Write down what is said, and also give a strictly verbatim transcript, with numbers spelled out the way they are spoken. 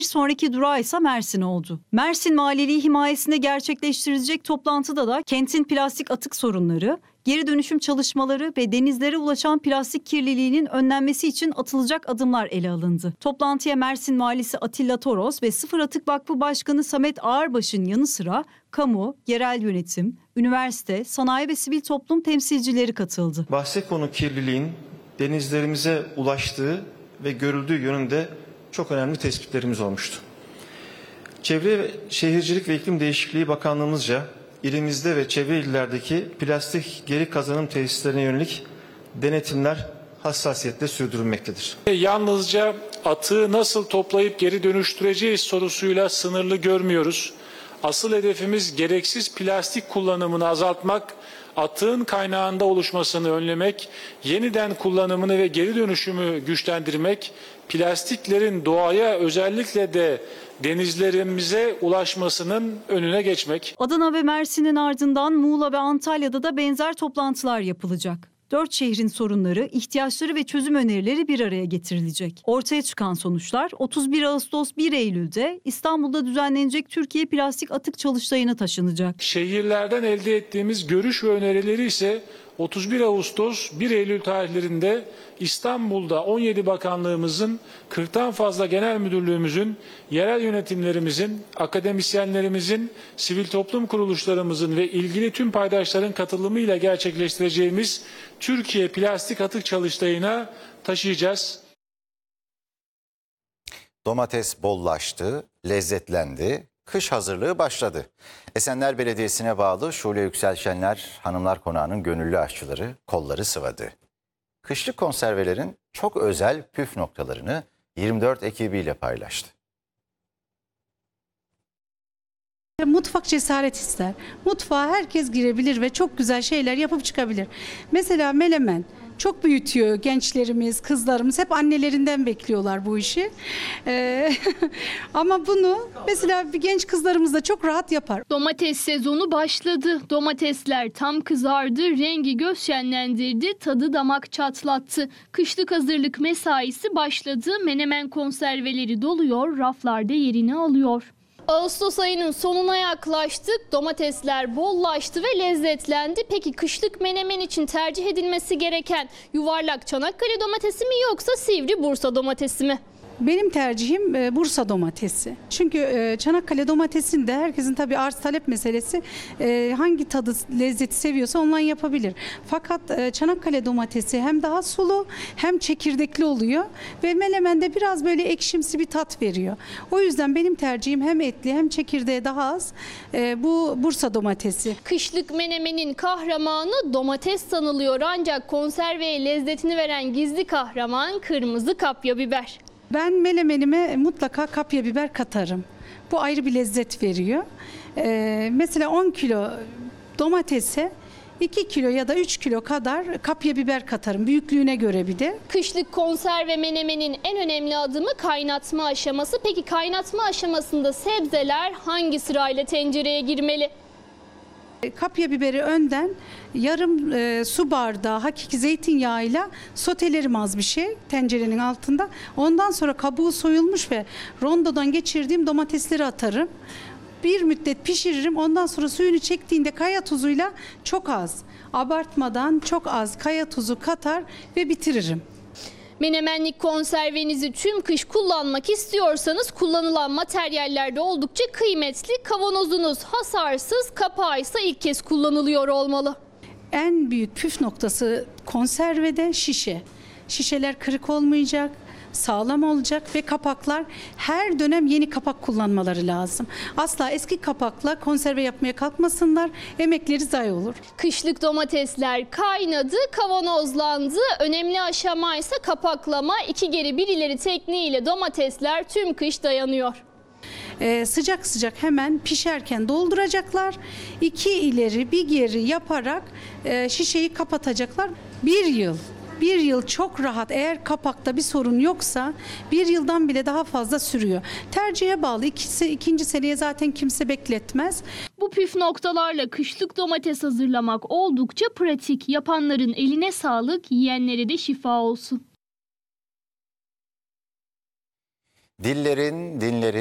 Bir sonraki durağı ise Mersin oldu. Mersin Valiliği himayesinde gerçekleştirilecek toplantıda da kentin plastik atık sorunları, geri dönüşüm çalışmaları ve denizlere ulaşan plastik kirliliğinin önlenmesi için atılacak adımlar ele alındı. Toplantıya Mersin Valisi Atilla Toros ve Sıfır Atık Vakfı Başkanı Samet Ağırbaş'ın yanı sıra kamu, yerel yönetim, üniversite, sanayi ve sivil toplum temsilcileri katıldı. Bahse konu kirliliğin denizlerimize ulaştığı ve görüldüğü yönünde çok önemli tespitlerimiz olmuştu. Çevre, Şehircilik ve İklim Değişikliği Bakanlığımızca ilimizde ve çevre illerdeki plastik geri kazanım tesislerine yönelik denetimler hassasiyetle sürdürülmektedir. Yalnızca atığı nasıl toplayıp geri dönüştüreceğiz sorusuyla sınırlı görmüyoruz. Asıl hedefimiz gereksiz plastik kullanımını azaltmak, atığın kaynağında oluşmasını önlemek, yeniden kullanımını ve geri dönüşümü güçlendirmek, plastiklerin doğaya özellikle de denizlerimize ulaşmasının önüne geçmek. Adana ve Mersin'in ardından Muğla ve Antalya'da da benzer toplantılar yapılacak. Dört şehrin sorunları, ihtiyaçları ve çözüm önerileri bir araya getirilecek. Ortaya çıkan sonuçlar otuz bir Ağustos bir Eylül'de İstanbul'da düzenlenecek Türkiye Plastik Atık Çalıştayı'na taşınacak. Şehirlerden elde ettiğimiz görüş ve önerileri ise otuz bir Ağustos bir Eylül tarihlerinde İstanbul'da on yedi bakanlığımızın, kırktan fazla genel müdürlüğümüzün, yerel yönetimlerimizin, akademisyenlerimizin, sivil toplum kuruluşlarımızın ve ilgili tüm paydaşların katılımıyla gerçekleştireceğimiz Türkiye Plastik Atık Çalıştayı'na taşıyacağız. Domates bollaştı, lezzetlendi, kış hazırlığı başladı. Esenler Belediyesi'ne bağlı Şule Yükselşenler Hanımlar Konağı'nın gönüllü aşçıları kolları sıvadı. Kışlık konservelerin çok özel püf noktalarını yirmi dört ekibiyle paylaştı. Mutfak cesaret ister. Mutfağa herkes girebilir ve çok güzel şeyler yapıp çıkabilir. Mesela melemen çok büyütüyor gençlerimiz, kızlarımız. Hep annelerinden bekliyorlar bu işi. Ee, ama bunu mesela bir genç kızlarımız da çok rahat yapar. Domates sezonu başladı. Domatesler tam kızardı, rengi göz şenlendirdi, tadı damak çatlattı. Kışlık hazırlık mesaisi başladı. Menemen konserveleri doluyor, raflarda yerini alıyor. Ağustos ayının sonuna yaklaştık. Domatesler bollaştı ve lezzetlendi. Peki kışlık menemen için tercih edilmesi gereken yuvarlak Çanakkale domatesi mi yoksa sivri Bursa domatesi mi? Benim tercihim Bursa domatesi. Çünkü Çanakkale domatesinde herkesin tabii arz talep meselesi, hangi tadı lezzeti seviyorsa ondan yapabilir. Fakat Çanakkale domatesi hem daha sulu hem çekirdekli oluyor ve melemende biraz böyle ekşimsi bir tat veriyor. O yüzden benim tercihim hem etli hem çekirdeği daha az bu Bursa domatesi. Kışlık menemenin kahramanı domates sanılıyor ancak konserveye lezzetini veren gizli kahraman kırmızı kapya biber. Ben melemenime mutlaka kapya biber katarım. Bu ayrı bir lezzet veriyor. Ee, mesela on kilo domatese iki kilo ya da üç kilo kadar kapya biber katarım. Büyüklüğüne göre bir de. Kışlık konserve menemenin en önemli adımı kaynatma aşaması. Peki kaynatma aşamasında sebzeler hangi sırayla tencereye girmeli? Kapya biberi önden yarım e, su bardağı hakiki zeytinyağıyla sotelerim az bir şey tencerenin altında. Ondan sonra kabuğu soyulmuş ve rondodan geçirdiğim domatesleri atarım. Bir müddet pişiririm. Ondan sonra suyunu çektiğinde kaya tuzuyla çok az, abartmadan çok az kaya tuzu katar ve bitiririm. Menemenlik konservenizi tüm kış kullanmak istiyorsanız kullanılan materyaller de oldukça kıymetli. Kavanozunuz hasarsız, kapağı ise ilk kez kullanılıyor olmalı. En büyük püf noktası konservede şişe. Şişeler kırık olmayacak, sağlam olacak ve kapaklar her dönem yeni kapak kullanmaları lazım. Asla eski kapakla konserve yapmaya kalkmasınlar, emekleri zayi olur. Kışlık domatesler kaynadı, kavanozlandı. Önemli aşama ise kapaklama. İki geri bir ileri tekniğiyle domatesler tüm kış dayanıyor. Ee, sıcak sıcak hemen pişerken dolduracaklar. İki ileri bir geri yaparak e, şişeyi kapatacaklar. Bir yıl. Bir yıl çok rahat, eğer kapakta bir sorun yoksa bir yıldan bile daha fazla sürüyor. Tercihe bağlı. İkisi, ikinci seneye zaten kimse bekletmez. Bu püf noktalarla kışlık domates hazırlamak oldukça pratik. Yapanların eline sağlık, yiyenlere de şifa olsun. Dillerin, dinlerin